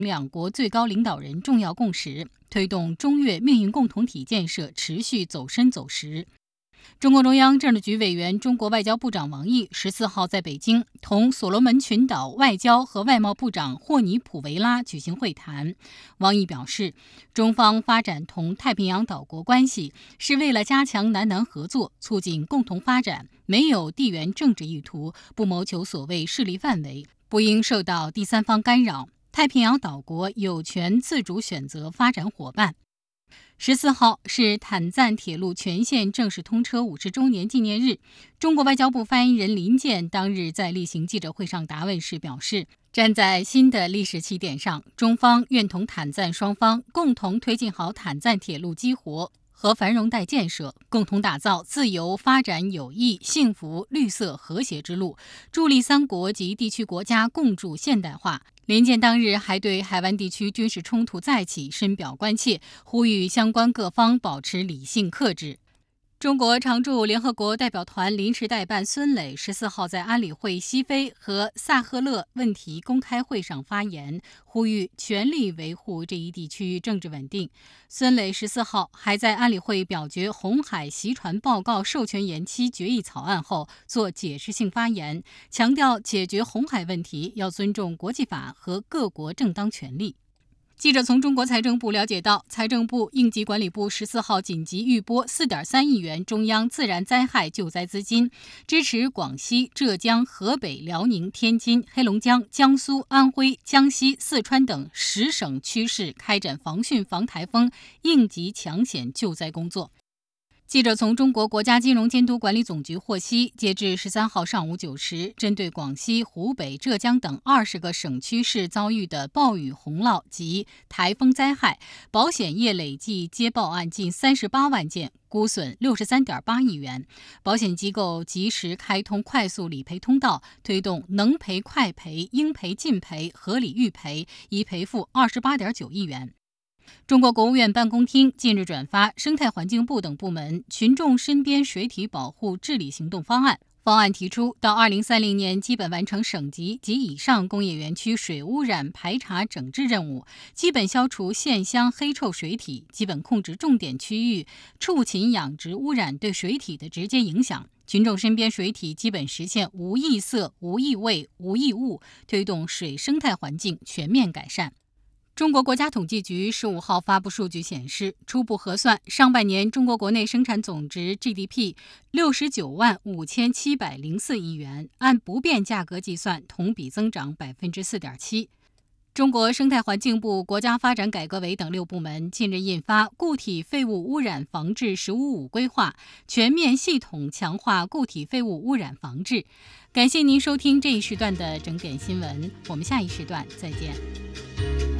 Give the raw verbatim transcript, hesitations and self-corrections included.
两国最高领导人重要共识，推动中越命运共同体建设持续走深走实。中共中央政治局委员、中国外交部长王毅十四号在北京同所罗门群岛外交和外贸部长霍尼普维拉举行会谈。王毅表示，中方发展同太平洋岛国关系是为了加强南南合作，促进共同发展，没有地缘政治意图，不谋求所谓势力范围，不应受到第三方干扰。太平洋岛国有权自主选择发展伙伴。十四号是坦赞铁路全线正式通车五十周年纪念日。中国外交部发言人林健当日在例行记者会上答问时表示，站在新的历史起点上，中方愿同坦赞双方共同推进好坦赞铁路激活和繁荣带建设，共同打造自由、发展、友谊、幸福、绿色、和谐之路，助力三国及地区国家共筑现代化。林健当日还对海湾地区军事冲突再起深表关切，呼吁相关各方保持理性克制。中国常驻联合国代表团临时代办孙磊十四号在安理会西非和萨赫勒问题公开会上发言，呼吁全力维护这一地区政治稳定。孙磊十四号还在安理会表决红海袭船报告授权延期决议草案后做解释性发言，强调解决红海问题要尊重国际法和各国正当权利。记者从中国财政部了解到，财政部应急管理部十四号紧急预拨 四点三亿元中央自然灾害救灾资金，支持广西、浙江、河北、辽宁、天津、黑龙江、江苏、安徽、江西、四川等十省区市开展防汛防台风应急抢险救灾工作。记者从中国国家金融监督管理总局获悉，截至十三号上午九时，针对广西、湖北、浙江等二十个省区市遭遇的暴雨洪涝及台风灾害，保险业累计接报案近三十八万件，估损六十三点八亿元。保险机构及时开通快速理赔通道，推动能赔快赔、应赔尽赔、合理预赔，已赔付二十八点九亿元。中国国务院办公厅近日转发生态环境部等部门群众身边水体保护治理行动方案。方案提出，到二零三零年基本完成省级及以上工业园区水污染排查整治任务，基本消除县乡黑臭水体，基本控制重点区域畜禽养殖污染对水体的直接影响。群众身边水体基本实现无异色、无异味、无异物，推动水生态环境全面改善。中国国家统计局十五号发布数据显示，初步核算，上半年中国国内生产总值 G D P 六十九万五千七百零四亿元，按不变价格计算，同比增长 百分之四点七。中国生态环境部、国家发展改革委等六部门近日印发《固体废物污染防治“十五五”规划》，全面系统强化固体废物污染防治。感谢您收听这一时段的整点新闻，我们下一时段再见。